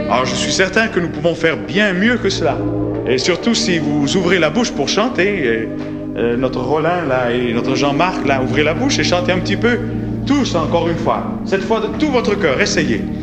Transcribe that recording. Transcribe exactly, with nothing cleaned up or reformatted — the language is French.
Alors je suis certain que nous pouvons faire bien mieux que cela. Et surtout si vous ouvrez la bouche pour chanter, et, euh, notre Roland là et notre Jean-Marc là, ouvrez la bouche et chantez un petit peu. Tous encore une fois, cette fois de tout votre cœur, essayez.